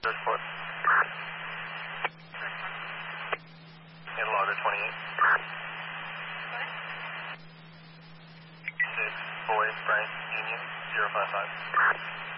Report. And logger 28. 6, Boy, Frank, Union, 055.